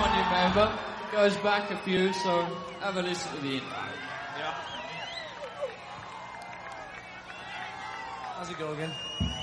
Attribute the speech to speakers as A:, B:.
A: one you remember. Goes back a few, so have a listen to the intro.
B: Yeah. How's it go again?